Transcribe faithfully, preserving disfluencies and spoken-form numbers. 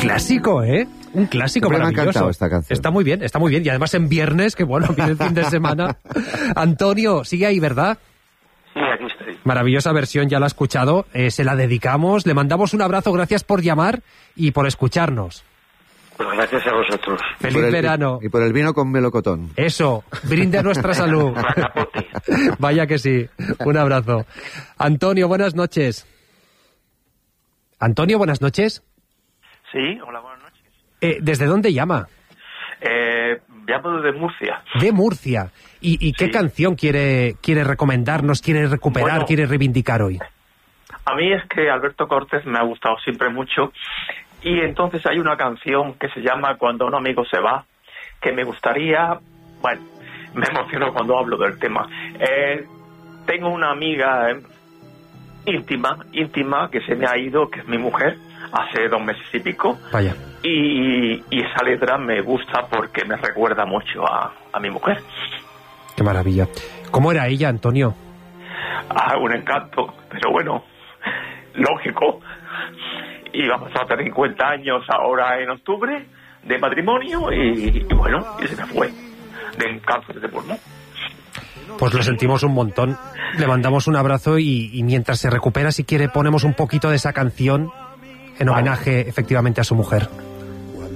clásico, ¿eh? Un clásico Siempre maravilloso. Me ha encantado esta canción. Está muy bien, está muy bien. Y además en viernes, que bueno, viene el fin de semana. Antonio, sigue ahí, ¿verdad? Sí, aquí estoy. Maravillosa versión, ya la ha escuchado. Eh, se la dedicamos. Le mandamos un abrazo, gracias por llamar y por escucharnos. Pues gracias a vosotros. Feliz Por el- verano. Y por el vino con melocotón. Eso, brinde a nuestra salud. Vaya que sí. Un abrazo. Antonio, buenas noches. Antonio, buenas noches. Sí, hola, buenas noches. Eh, ¿Desde dónde llama? Eh, llamo desde Murcia. De Murcia. ¿Y, y qué Sí. canción quiere, quiere recomendarnos, quiere recuperar, Bueno. quiere reivindicar hoy? A mí es que Alberto Cortés me ha gustado siempre mucho y entonces hay una canción que se llama Cuando un amigo se va, que me gustaría, bueno, me emociono cuando hablo del tema. Eh, tengo una amiga eh, íntima, íntima que se me ha ido, que es mi mujer, hace dos meses y pico, Vaya. y, y esa letra me gusta porque me recuerda mucho a, a mi mujer. Qué maravilla. ¿Cómo era ella, Antonio? Ah, un encanto, pero bueno, lógico. Y vamos a tener cincuenta años ahora en octubre de matrimonio y, y bueno, y se me fue de cáncer de pulmón. Pues lo sentimos un montón. Le mandamos un abrazo y, y mientras se recupera, si quiere, ponemos un poquito de esa canción en homenaje efectivamente a su mujer.